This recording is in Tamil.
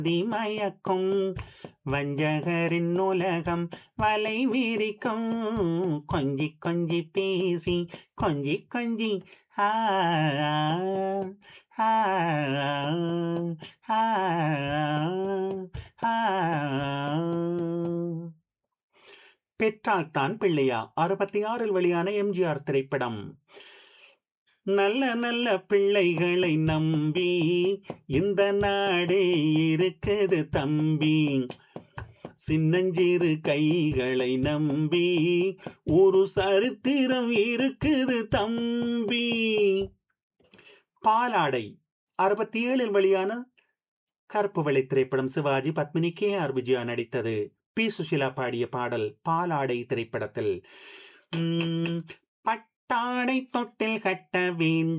மயக்கும் வஞ்சகரின் உலகம் வலை விரிக்கும் கொஞ்சி கொஞ்சி பேசி கொஞ்சி கொஞ்சி ஆ ஆ ஆ ஆ பெற்றால் தான் பிள்ளையா 66 வெளியான எம்ஜிஆர் திரைப்படம். நல்ல நல்ல பிள்ளைகளை நம்பி இந்த நாடே இருக்குது தம்பி, சின்னஞ்சிறு கைகளை நம்பி ஒரு சரித்திரம் இருக்குது தம்பி. பாலாடை 67 வெளியான கருப்பு வெள்ளை திரைப்படம். சிவாஜி, பத்மினி, KR விஜயா நடித்தது. பி சுஷிலா பாடிய பாடல் பாலாடை திரைப்படத்தில். பட்டாடை தொட்டில் கட்ட வேண்டும்